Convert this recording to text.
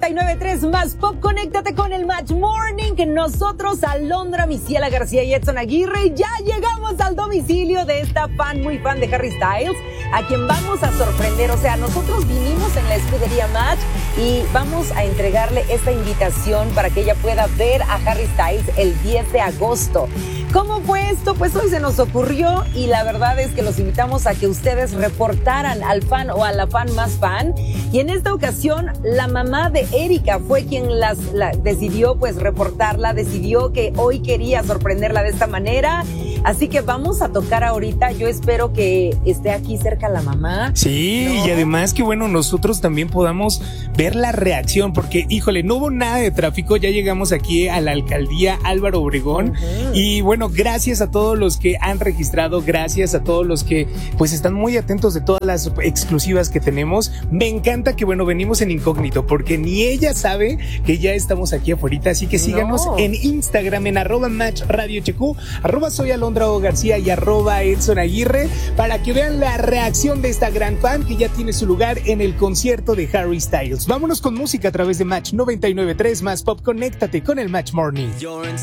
99.3 más pop, conéctate con el Match Morning, que nosotros, Alondra, Misiela García y Edson Aguirre, ya llegamos al domicilio de esta fan, muy fan de Harry Styles, a quien vamos a sorprender. O sea, nosotros vinimos en la escudería Match y vamos a entregarle esta invitación para que ella pueda ver a Harry Styles el 10 de agosto. ¿Cómo fue esto? Pues hoy se nos ocurrió y la verdad es que los invitamos a que ustedes reportaran al fan o a la fan más fan. Y en esta ocasión, la mamá de Erika fue quien decidió pues reportarla, decidió que hoy quería sorprenderla de esta manera. Así que vamos a tocar ahorita. Yo espero que esté aquí cerca la mamá. Sí, ¿no? Y además que bueno, nosotros también podamos ver la reacción, porque híjole, no hubo nada de tráfico, ya llegamos aquí a la alcaldía Álvaro Obregón. Y bueno, gracias a todos los que han registrado, gracias a todos los que pues están muy atentos de todas las exclusivas que tenemos. Me encanta que bueno, venimos en incógnito, porque ni ella sabe que ya estamos aquí afuera, así que síganos en Instagram en @matchradiohq, @soyalondraogarcía y @Edson Aguirre, para que vean la reacción de esta gran fan que ya tiene su lugar en el concierto de Harry Styles. Vámonos con música a través de Match 99.3 más pop, conéctate con el Match Morning.